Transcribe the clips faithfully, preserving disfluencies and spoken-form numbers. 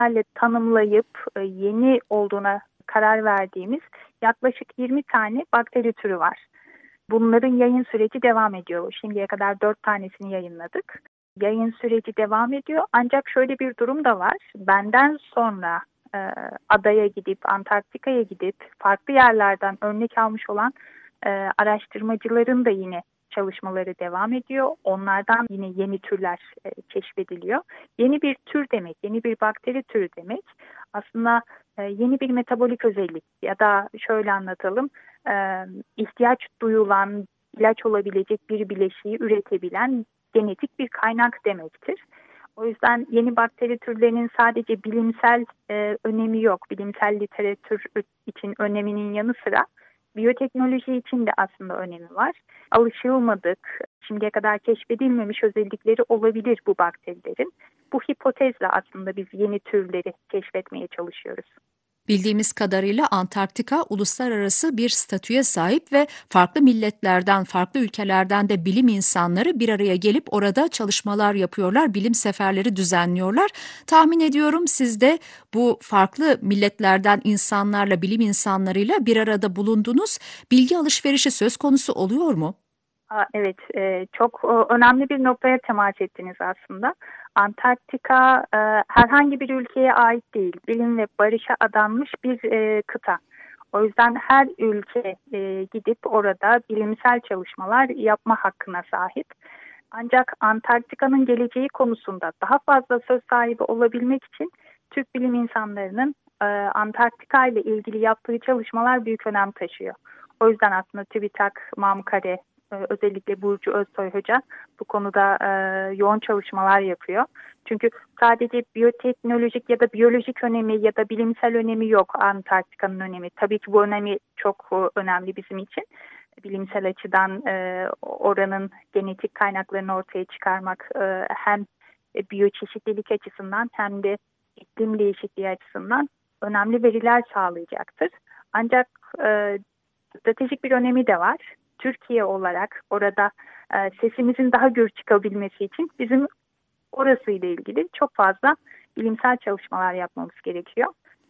tanımlayıp e, yeni olduğuna karar verdiğimiz yaklaşık yirmi tane bakteri türü var. Bunların yayın süreci devam ediyor. Şimdiye kadar dört tanesini yayınladık. Yayın süreci devam ediyor. Ancak şöyle bir durum da var. Benden sonra e, adaya gidip, Antarktika'ya gidip farklı yerlerden örnek almış olan e, araştırmacıların da yine çalışmaları devam ediyor. Onlardan yine yeni türler e, keşfediliyor. Yeni bir tür demek, yeni bir bakteri türü demek. Aslında e, yeni bir metabolik özellik ya da şöyle anlatalım, e, ihtiyaç duyulan ilaç olabilecek bir bileşiği üretebilen genetik bir kaynak demektir. O yüzden yeni bakteri türlerinin sadece bilimsel e, önemi yok. Bilimsel literatür için öneminin yanı sıra biyoteknoloji için de aslında önemi var. Alışılmadık, şimdiye kadar keşfedilmemiş özellikleri olabilir bu bakterilerin. Bu hipotezle aslında biz yeni türleri keşfetmeye çalışıyoruz. Bildiğimiz kadarıyla Antarktika uluslararası bir statüye sahip ve farklı milletlerden, farklı ülkelerden de bilim insanları bir araya gelip orada çalışmalar yapıyorlar, bilim seferleri düzenliyorlar. Tahmin ediyorum siz de bu farklı milletlerden insanlarla, bilim insanlarıyla bir arada bulundunuz. Bilgi alışverişi söz konusu oluyor mu? Aa, evet, e, çok e, önemli bir noktaya temas ettiniz aslında. Antarktika e, herhangi bir ülkeye ait değil, bilim ve barışa adanmış bir e, kıta. O yüzden her ülke e, gidip orada bilimsel çalışmalar yapma hakkına sahip. Ancak Antarktika'nın geleceği konusunda daha fazla söz sahibi olabilmek için Türk bilim insanlarının e, Antarktika ile ilgili yaptığı çalışmalar büyük önem taşıyor. O yüzden aslında TÜBİTAK, MAMKARE, özellikle Burcu Özsoy Hoca bu konuda e, yoğun çalışmalar yapıyor. Çünkü sadece biyoteknolojik ya da biyolojik önemi ya da bilimsel önemi yok Antarktika'nın önemi. Tabii ki bu önemi çok e, önemli bizim için. Bilimsel açıdan e, oranın genetik kaynaklarını ortaya çıkarmak e, hem biyoçeşitlilik açısından hem de iklim değişikliği açısından önemli veriler sağlayacaktır. Ancak e, stratejik bir önemi de var. Türkiye olarak orada e, sesimizin daha gür çıkabilmesi için bizim orasıyla ilgili çok fazla bilimsel çalışmalar yapmamız gerekiyor.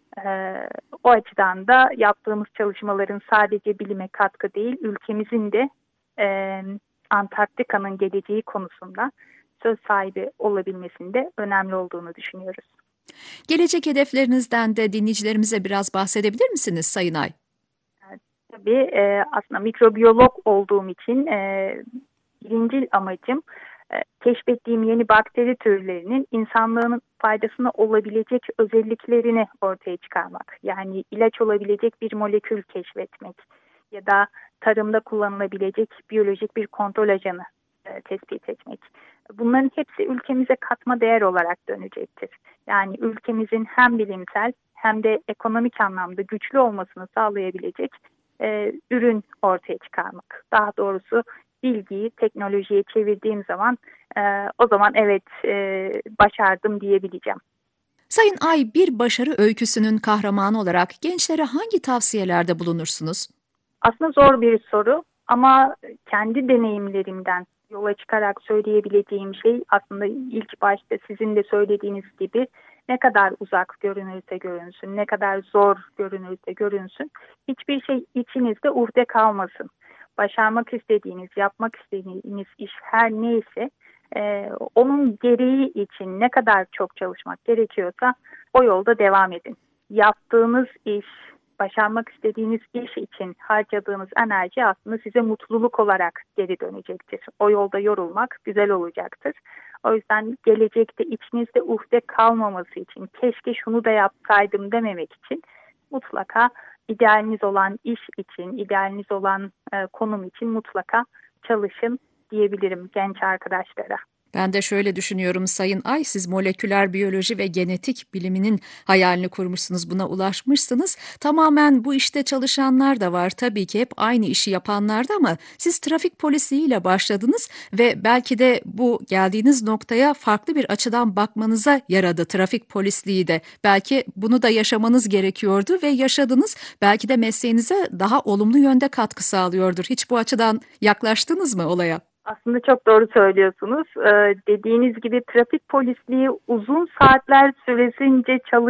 E, o açıdan da yaptığımız çalışmaların sadece bilime katkı değil, ülkemizin de e, Antarktika'nın geleceği konusunda söz sahibi olabilmesinde önemli olduğunu düşünüyoruz. Gelecek hedeflerinizden de dinleyicilerimize biraz bahsedebilir misiniz Sayın Ay? Tabii e, aslında mikrobiyolog olduğum için e, birincil amacım e, keşfettiğim yeni bakteri türlerinin insanlığın faydasına olabilecek özelliklerini ortaya çıkarmak. Yani ilaç olabilecek bir molekül keşfetmek ya da tarımda kullanılabilecek biyolojik bir kontrol ajanı e, tespit etmek. Bunların hepsi ülkemize katma değer olarak dönecektir. Yani ülkemizin hem bilimsel hem de ekonomik anlamda güçlü olmasını sağlayabilecek e, ürün ortaya çıkarmak. Daha doğrusu bilgiyi teknolojiye çevirdiğim zaman e, o zaman evet e, başardım diyebileceğim. Sayın Ay, bir başarı öyküsünün kahramanı olarak gençlere hangi tavsiyelerde bulunursunuz? Aslında zor bir soru ama kendi deneyimlerimden yola çıkarak söyleyebileceğim şey aslında ilk başta sizin de söylediğiniz gibi ne kadar uzak görünürse görünsün, ne kadar zor görünürse görünsün, hiçbir şey içinizde uhde kalmasın. Başarmak istediğiniz, yapmak istediğiniz iş her neyse, e, onun gereği için ne kadar çok çalışmak gerekiyorsa o yolda devam edin. Yaptığınız iş, başarmak istediğiniz iş için harcadığınız enerji aslında size mutluluk olarak geri dönecektir. O yolda yorulmak güzel olacaktır. O yüzden gelecekte içinizde uhde kalmaması için, keşke şunu da yapsaydım dememek için mutlaka idealiniz olan iş için, idealiniz olan e, konum için mutlaka çalışın diyebilirim genç arkadaşlara. Ben de şöyle düşünüyorum Sayın Ay, siz moleküler biyoloji ve genetik biliminin hayalini kurmuşsunuz, buna ulaşmışsınız. Tamamen bu işte çalışanlar da var tabii ki, hep aynı işi yapanlar da, ama siz trafik polisliğiyle başladınız ve belki de bu geldiğiniz noktaya farklı bir açıdan bakmanıza yaradı trafik polisliği de. Belki bunu da yaşamanız gerekiyordu ve yaşadınız. Belki de mesleğinize daha olumlu yönde katkı sağlıyordur. Hiç bu açıdan yaklaştınız mı olaya? Aslında çok doğru söylüyorsunuz. Ee, dediğiniz gibi trafik polisliği uzun saatler süresince